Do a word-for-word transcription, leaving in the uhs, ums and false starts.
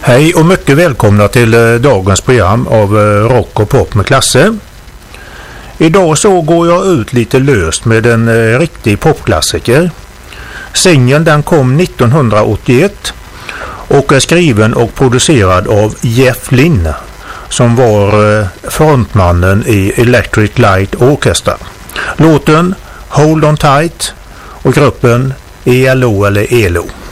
Hej och mycket välkomna till eh, dagens program av eh, Rock och Pop med Klasse. Idag så går jag ut lite löst med en eh, riktig popklassiker. Singeln den kom nittonhundraåttioett och är skriven och producerad av Jeff Lynne som var eh, frontmannen i Electric Light Orchestra. Låten Hold On Tight och gruppen E L O eller E L O.